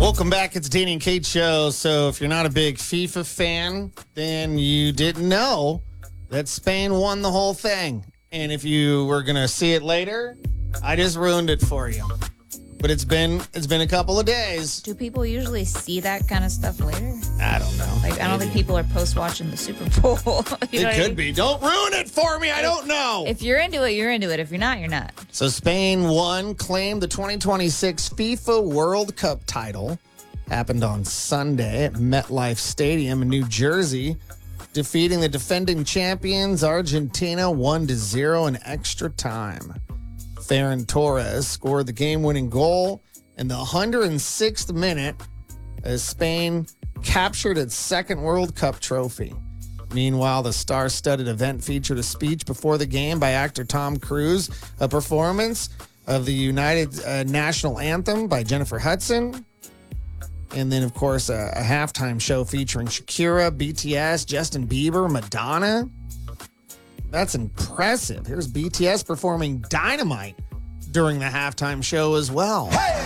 Welcome back. It's Danny and Kate show. So if you're not a big FIFA fan, then you didn't know that Spain won the whole thing. And if you were going to see it later, I just ruined it for you. But it's been a couple of days. Do people usually see that kind of stuff later? I don't know. Like, I don't think people are post-watching the Super Bowl. It could be. Don't ruin it for me. I don't know. If you're into it, you're into it. If you're not, you're not. So Spain won, claimed the 2026 FIFA World Cup title. Happened on Sunday at MetLife Stadium in New Jersey, defeating the defending champions Argentina 1-0 in extra time. Ferran Torres scored the game-winning goal in the 106th minute as Spain captured its second World Cup trophy. Meanwhile, the star-studded event featured a speech before the game by actor Tom Cruise, a performance of the United National Anthem by Jennifer Hudson, and then, of course, a halftime show featuring Shakira, BTS, Justin Bieber, Madonna. That's impressive. Here's BTS performing Dynamite during the halftime show as well. Hey!